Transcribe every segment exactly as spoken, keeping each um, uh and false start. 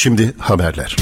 Şimdi haberler.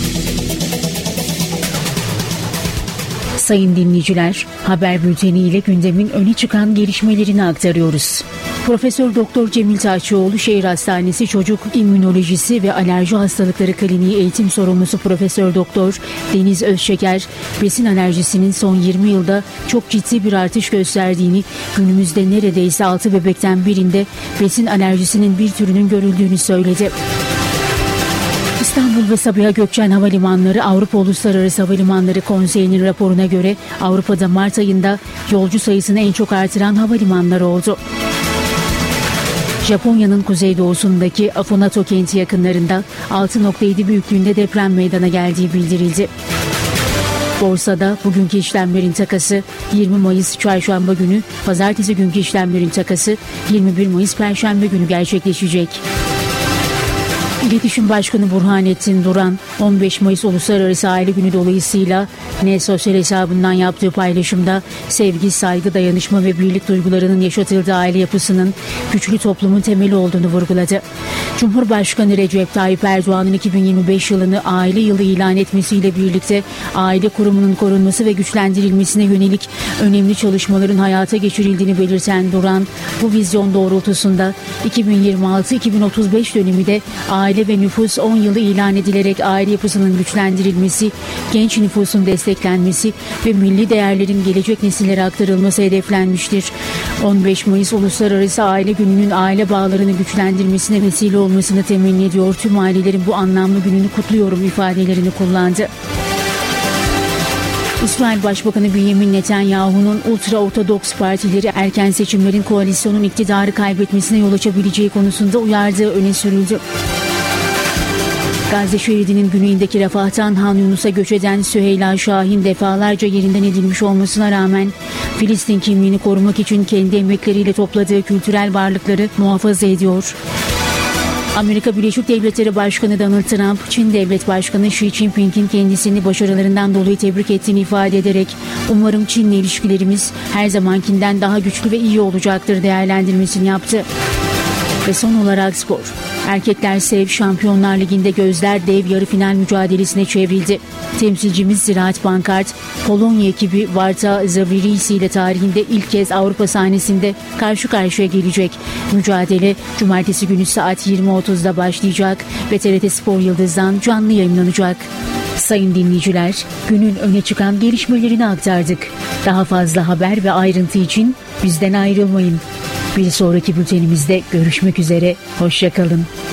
Sayın dinleyiciler, haber bülteni ile gündemin öne çıkan gelişmelerini aktarıyoruz. Profesör Doktor Cemil Taşçıoğlu Şehir Hastanesi Çocuk İmmünolojisi ve Alerji Hastalıkları Kliniği Eğitim Sorumlusu Profesör Doktor Deniz Özşeker, besin alerjisinin son yirmi yılda çok ciddi bir artış gösterdiğini, günümüzde neredeyse altı bebekten birinde besin alerjisinin bir türünün görüldüğünü söyledi. İstanbul ve Sabiha Gökçen Havalimanları Avrupa Uluslararası Havalimanları Konseyi'nin raporuna göre Avrupa'da Mart ayında yolcu sayısını en çok artıran havalimanları oldu. Japonya'nın kuzeydoğusundaki Afunato kenti yakınlarında altı nokta yedi büyüklüğünde deprem meydana geldiği bildirildi. Borsada bugünkü işlemlerin takası yirmi Mayıs Çarşamba günü, pazartesi günkü işlemlerin takası yirmi bir Mayıs Perşembe günü gerçekleşecek. İletişim Başkanı Burhanettin Duran, on beş Mayıs Uluslararası Aile Günü dolayısıyla N sosyal hesabından yaptığı paylaşımda sevgi, saygı, dayanışma ve birlik duygularının yaşatıldığı aile yapısının güçlü toplumun temeli olduğunu vurguladı. Cumhurbaşkanı Recep Tayyip Erdoğan'ın iki bin yirmi beş yılını aile yılı ilan etmesiyle birlikte aile kurumunun korunması ve güçlendirilmesine yönelik önemli çalışmaların hayata geçirildiğini belirten Duran, bu vizyon doğrultusunda iki bin yirmi altı iki bin otuz beş dönemi de aile ve nüfus on yılı ilan edilerek aile yapısının güçlendirilmesi, genç nüfusun desteklenmesi ve milli değerlerin gelecek nesillere aktarılması hedeflenmiştir. on beş Mayıs Uluslararası Aile Günü'nün aile bağlarını güçlendirmesine vesile olmasını temenni ediyor. Tüm ailelerin bu anlamlı gününü kutluyorum ifadelerini kullandı. İsrail Başbakanı Benjamin Netanyahu'nun ultra-ortodoks partileri erken seçimlerin koalisyonun iktidarı kaybetmesine yol açabileceği konusunda uyardığı öne sürüldü. Gazze şeridinin güneyindeki Rafah'tan Han Yunus'a göç eden Süheyla Şahin defalarca yerinden edilmiş olmasına rağmen Filistin kimliğini korumak için kendi emekleriyle topladığı kültürel varlıkları muhafaza ediyor. Amerika Birleşik Devletleri Başkanı Donald Trump, Çin Devlet Başkanı Xi Jinping'in kendisini başarılarından dolayı tebrik ettiğini ifade ederek "Umarım Çin'le ilişkilerimiz her zamankinden daha güçlü ve iyi olacaktır" değerlendirmesini yaptı. Ve son olarak spor. Erkekler Sev Şampiyonlar Ligi'nde gözler dev yarı final mücadelesine çevrildi. Temsilcimiz Ziraat Bankart, Polonya ekibi Warta Zawirisy ile tarihinde ilk kez Avrupa sahnesinde karşı karşıya gelecek. Mücadele cumartesi günü saat yirmi otuzda başlayacak ve T R T Spor Yıldız'dan canlı yayınlanacak. Sayın dinleyiciler, günün öne çıkan gelişmelerini aktardık. Daha fazla haber ve ayrıntı için bizden ayrılmayın. Bir sonraki bültenimizde görüşmek üzere, hoşça kalın.